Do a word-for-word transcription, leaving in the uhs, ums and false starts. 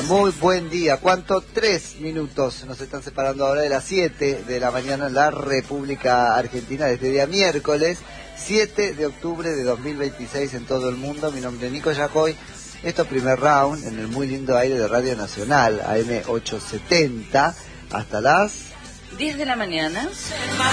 Muy buen día. ¿Cuánto? Tres minutos nos están separando ahora de las siete de la mañana en la República Argentina de este día miércoles, siete de octubre de dos mil veintiséis en todo el mundo. Mi nombre es Nico Yacoy. Esto es Primer Round en el muy lindo aire de Radio Nacional, A M ochocientos setenta, hasta las diez de la mañana.